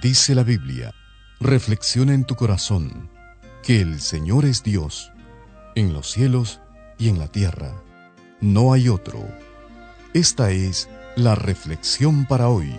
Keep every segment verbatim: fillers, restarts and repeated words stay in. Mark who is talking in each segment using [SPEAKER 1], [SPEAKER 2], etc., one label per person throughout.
[SPEAKER 1] Dice la Biblia, reflexiona en tu corazón, que el Señor es Dios, en los cielos y en la tierra. No hay otro. Esta es la reflexión para hoy.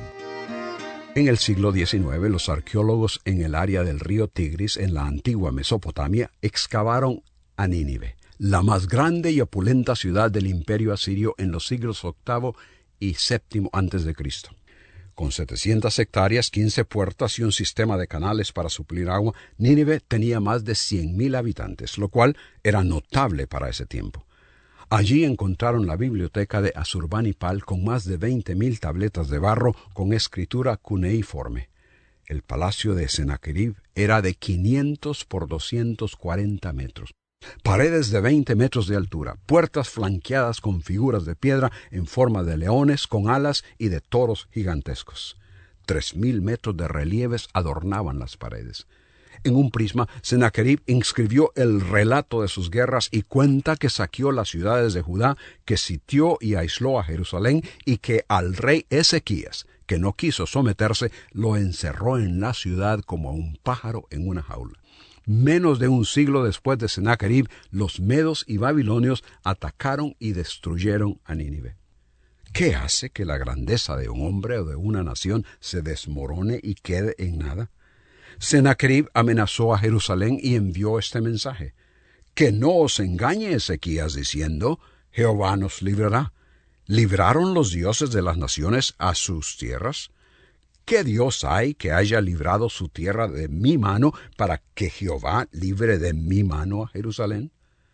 [SPEAKER 2] En el siglo diecinueve, los arqueólogos en el área del río Tigris, en la antigua Mesopotamia, excavaron a Nínive, la más grande y opulenta ciudad del imperio asirio en los siglos octavo y séptimo antes de Cristo. Con setecientas hectáreas, quince puertas y un sistema de canales para suplir agua, Nínive tenía más de cien mil habitantes, lo cual era notable para ese tiempo. Allí encontraron la biblioteca de Asurbanipal con más de veinte mil tabletas de barro con escritura cuneiforme. El palacio de Sennacherib era de quinientos por doscientos cuarenta metros. Paredes de veinte metros de altura, puertas flanqueadas con figuras de piedra en forma de leones con alas y de toros gigantescos. Tres mil metros de relieves adornaban las paredes. En un prisma, Sennacherib inscribió el relato de sus guerras y cuenta que saqueó las ciudades de Judá, que sitió y aisló a Jerusalén y que al rey Ezequías, que no quiso someterse, lo encerró en la ciudad como a un pájaro en una jaula. Menos de un siglo después de Sennacherib, los medos y babilonios atacaron y destruyeron a Nínive. ¿Qué hace que la grandeza de un hombre o de una nación se desmorone y quede en nada? Sennacherib amenazó a Jerusalén y envió este mensaje: que no os engañe Ezequías diciendo, Jehová nos librará. ¿Libraron los dioses de las naciones a sus tierras? ¿Qué Dios hay que haya librado su tierra de mi mano para que Jehová libre de mi mano a Jerusalén?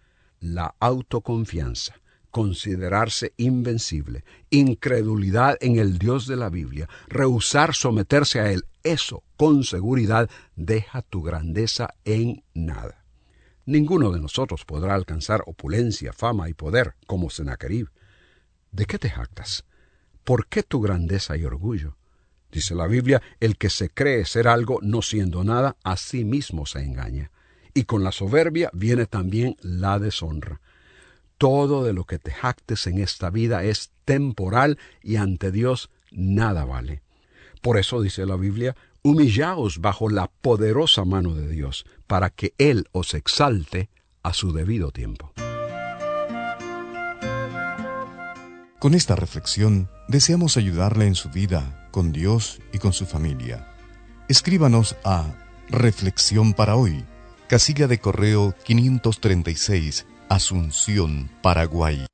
[SPEAKER 2] La autoconfianza, considerarse invencible, incredulidad en el Dios de la Biblia, rehusar someterse a Él, eso, con seguridad, deja tu grandeza en nada. Ninguno de nosotros podrá alcanzar opulencia, fama y poder como Sennacherib. ¿De qué te jactas? ¿Por qué tu grandeza y orgullo? Dice la Biblia, el que se cree ser algo no siendo nada, a sí mismo se engaña. Y con la soberbia viene también la deshonra. Todo de lo que te jactes en esta vida es temporal y ante Dios nada vale. Por eso dice la Biblia, humillaos bajo la poderosa mano de Dios, para que Él os exalte a su debido tiempo.
[SPEAKER 1] Con esta reflexión, deseamos ayudarle en su vida, con Dios y con su familia. Escríbanos a Reflexión para Hoy, casilla de correo quinientos treinta y seis, Asunción, Paraguay,